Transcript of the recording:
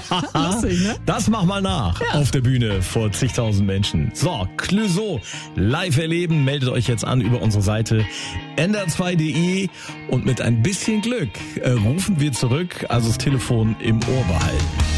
Lustig, ne? Das mach mal nach auf der Bühne vor zigtausend Menschen. So, Clouseau live erleben. Meldet euch jetzt an über unsere Seite ndr2.de und mit ein bisschen Glück rufen wir zurück, also das Telefon im Ohr behalten.